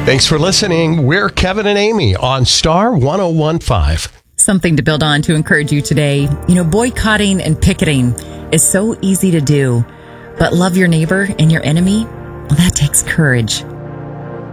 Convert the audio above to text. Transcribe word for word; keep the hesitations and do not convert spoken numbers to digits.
Thanks for listening. We're Kevin and Amy on Star one oh one point five. Something to build on to encourage you today. You know, boycotting and picketing is so easy to do, but love your neighbor and your enemy, well, that takes courage.